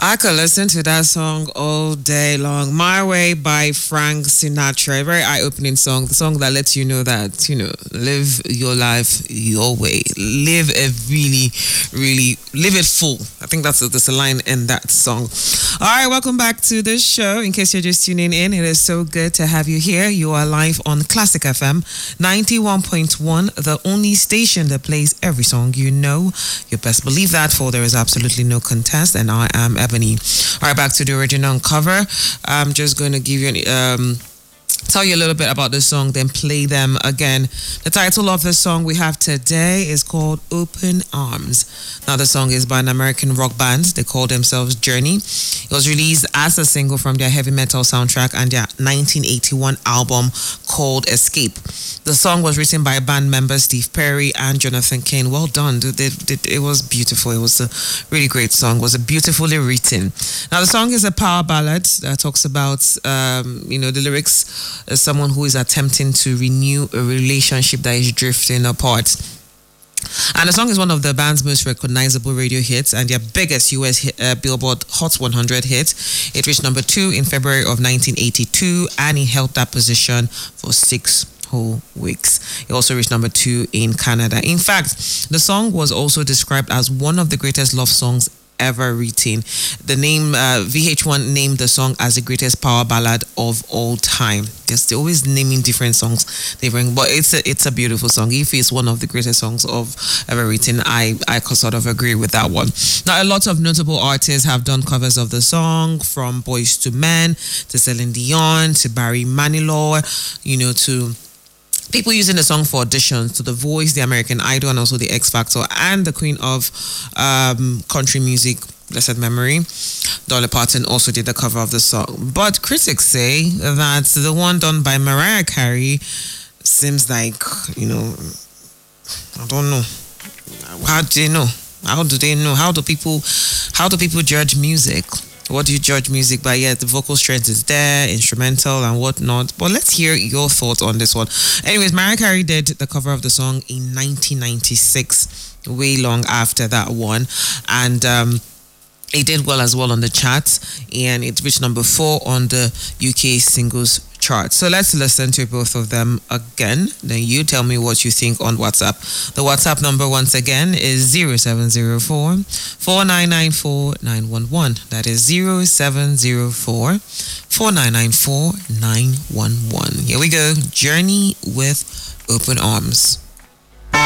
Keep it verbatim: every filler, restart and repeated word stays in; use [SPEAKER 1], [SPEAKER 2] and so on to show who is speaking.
[SPEAKER 1] I could listen to that song all day long. My Way by Frank Sinatra. A very eye-opening song. The song that lets you know that, you know, live your life your way. Live a really, really, live it full. I think that's a, that's a line in that song. All right, welcome back to the show. In case you're just tuning in, it is so good to have you here. You are live on Classic F M ninety-one point one, the only station that plays every song you know. You best believe that, for there is absolutely no contest, and I am Ebony. All right, back to the original cover. I'm just going to give you an, um, tell you a little bit about the song, then play them again. The title of the song we have today is called Open Arms. Now, the song is by an American rock band. They call themselves Journey. It was released as a single from their heavy metal soundtrack and their nineteen eighty-one album called Escape. The song was written by band members Steve Perry and Jonathan Cain. Well done. They, they, it was beautiful. It was a really great song. It was beautifully written. Now, the song is a power ballad that talks about, um, you know, the lyrics as someone who is attempting to renew a relationship that is drifting apart. And the song is one of the band's most recognizable radio hits and their biggest U S hit, uh, Billboard Hot one hundred hit. It reached number two in February of nineteen eighty-two, and it held that position for six whole weeks. It also reached number two in Canada. In fact, the song was also described as one of the greatest love songs ever written. The name uh, V H one named the song as the greatest power ballad of all time. They're always naming different songs they bring, but it's a it's a beautiful song. If it's one of the greatest songs of ever written, I I could sort of agree with that one. Now, a lot of notable artists have done covers of the song, from Boyz two Men to Celine Dion to Barry Manilow, you know, to people using the song for auditions, to The Voice, The American Idol, and also The X Factor, and the queen of um, country music, blessed memory, Dolly Parton, also did the cover of the song. But critics say that the one done by Mariah Carey seems like, you know, I don't know. How do they know? How do they know? How do people, how do people judge music? What do you judge music by? Yeah, the vocal strength is there, instrumental and whatnot. But let's hear your thoughts on this one. Anyways, Mariah Carey did the cover of the song in nineteen ninety-six, way long after that one. And um, it did well as well on the charts, and it reached number four on the U K singles chart. So let's listen to both of them again. Then you tell me what you think on WhatsApp. The WhatsApp number once again is zero seven zero four, four nine nine four, nine one one. That is zero seven zero four, four nine nine four, nine one one. Here we go. Journey with Open Arms.